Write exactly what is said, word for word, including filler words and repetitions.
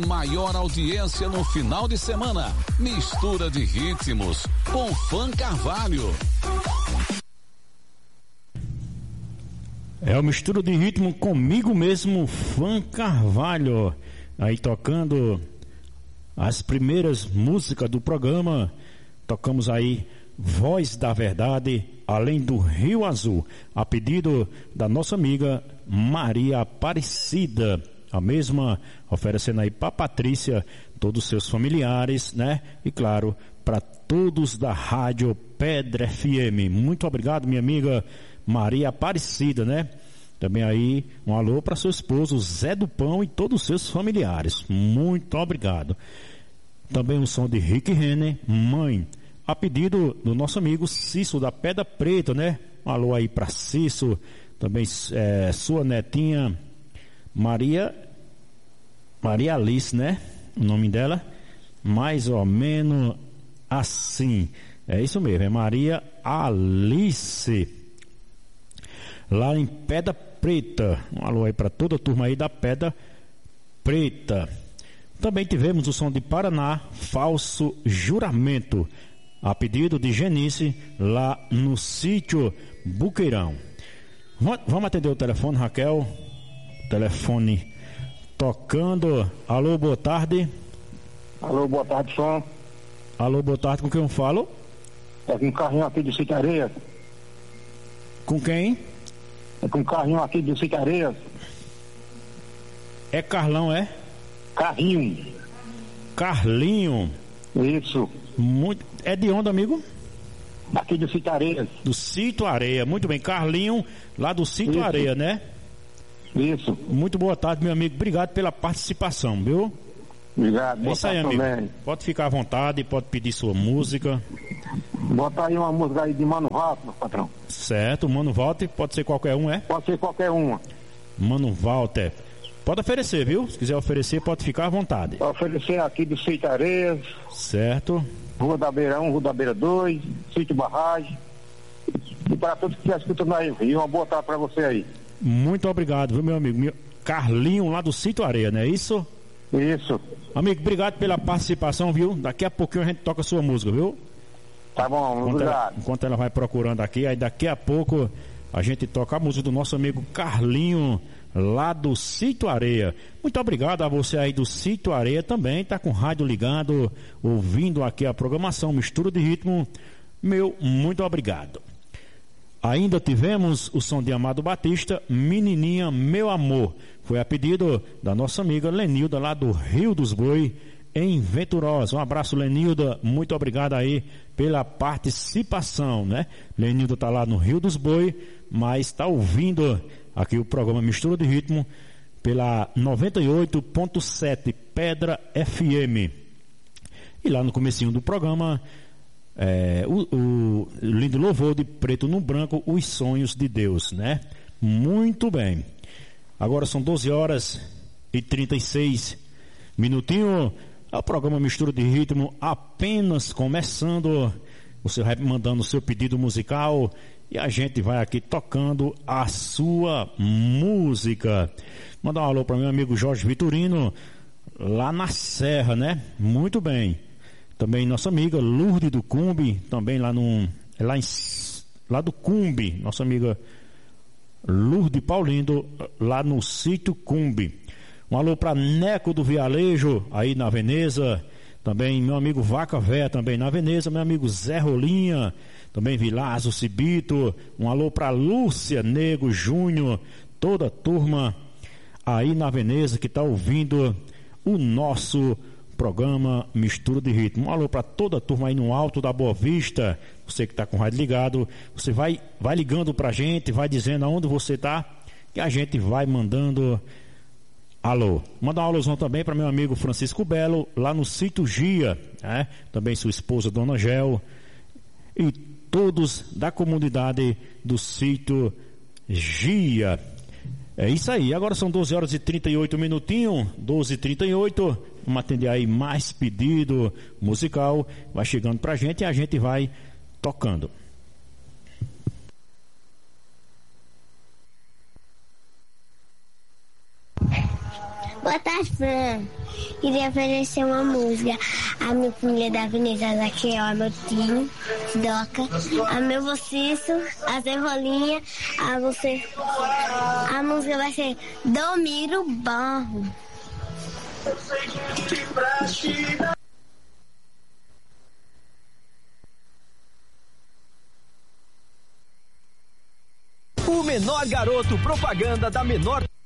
Maior audiência no final de semana. Mistura de ritmos com Fã Carvalho. É o Mistura de Ritmo comigo mesmo, Fã Carvalho. Aí tocando as primeiras músicas do programa. Tocamos aí Voz da Verdade, Além do Rio Azul, a pedido da nossa amiga Maria Aparecida. A mesma oferecendo aí para Patrícia, todos os seus familiares, né? E claro, para todos da Rádio Pedra F M. Muito obrigado, minha amiga Maria Aparecida, né? Também aí um alô para seu esposo Zé do Pão e todos os seus familiares. Muito obrigado. Também um som de Rick Renner, Mãe, a pedido do nosso amigo Cício da Pedra Preta, né? Um alô aí para Cício, também é, sua netinha Maria Maria Alice, né? O nome dela, mais ou menos assim. É isso mesmo, é Maria Alice, lá em Pedra Preta. Um alô aí para toda a turma aí da Pedra Preta. Também tivemos o som de Paraná, Falso Juramento, a pedido de Genice, lá no sítio Buqueirão. Vamos atender o telefone, Raquel. Telefone tocando. Alô, boa tarde. Alô, boa tarde, som. Alô, boa tarde, com quem eu falo? É com um carrinho aqui de Sítio Areias. Com quem? É com um carrinho aqui de Sítio Areias. É Carlão, é? Carrinho. Carlinho. Isso. Muito... É de onde, amigo? Aqui do Sítio Areias. Do Sítio Areia, muito bem. Carlinho, lá do Sítio Isso. Areia, né? Isso. Muito boa tarde, meu amigo. Obrigado pela participação, viu? Obrigado. É isso aí, amigo. Também. Pode ficar à vontade, pode pedir sua música. Bota aí uma música aí de Mano Walter, patrão. Certo, Mano Walter, pode ser qualquer um, é? Pode ser qualquer uma. Mano Walter. Pode oferecer, viu? Se quiser oferecer, pode ficar à vontade. Pode oferecer aqui do Sítio Areias. Certo. Rua da Beira um, Rua da Beira dois, Sítio Barragem. E para todos que estão escutando aí, e uma boa tarde para você aí. Muito obrigado, viu, meu amigo? Carlinho, lá do Sítio Areia, não é isso? Isso. Amigo, obrigado pela participação, viu? Daqui a pouquinho a gente toca a sua música, viu? Tá bom, enquanto obrigado. Ela, enquanto ela vai procurando aqui, aí daqui a pouco a gente toca a música do nosso amigo Carlinho, lá do Sítio Areia. Muito obrigado a você aí do Sítio Areia também, tá com o rádio ligado, ouvindo aqui a programação Mistura de Ritmo. Meu, muito obrigado. Ainda tivemos o som de Amado Batista, Menininha, Meu Amor. Foi a pedido da nossa amiga Lenilda, lá do Rio dos Boi, em Venturosa. Um abraço, Lenilda. Muito obrigado aí pela participação, né? Lenilda tá lá no Rio dos Boi, mas está ouvindo aqui o programa Mistura de Ritmo pela noventa e oito ponto sete Pedra F M. E lá no comecinho do programa, É, o, o lindo louvor de Preto no Branco, Os Sonhos de Deus, né? Muito bem. Agora são doze horas e trinta e seis minutinhos. É o programa Mistura de Ritmo apenas começando. Você vai mandando o seu pedido musical e a gente vai aqui tocando a sua música. Mandar um alô para meu amigo Jorge Vitorino, lá na Serra, né? Muito bem. Também nossa amiga Lourdes do Cumbi, também lá no lá, em, lá do Cumbi, nossa amiga Lourdes Paulindo, lá no sítio Cumbi. Um alô para Neco do Vialejo, aí na Veneza. Também meu amigo Vaca Véia, também na Veneza. Meu amigo Zé Rolinha, também Vilazo Cibito. Um alô para Lúcia Nego Júnior, toda a turma aí na Veneza que está ouvindo o nosso programa Mistura de Ritmo. Um alô para toda a turma aí no Alto da Boa Vista. Você que está com o rádio ligado, você vai, vai ligando para a gente, vai dizendo aonde você está, que a gente vai mandando alô. Mandar um alôzão também para meu amigo Francisco Belo, lá no sítio Gia, né? Também sua esposa Dona Gel e todos da comunidade do sítio Gia. É isso aí, agora são doze horas e trinta e oito minutinhos, doze e trinta e oito, vamos atender aí mais pedido musical, vai chegando pra gente e a gente vai tocando. Boa tarde, Fran. Queria oferecer uma música. A minha família da Avenida Zaqueu, a meu tio, Doca, a meu vociço, a Zé Rolinha, a você. A música vai ser Domiro Barro. O menor garoto, propaganda da menor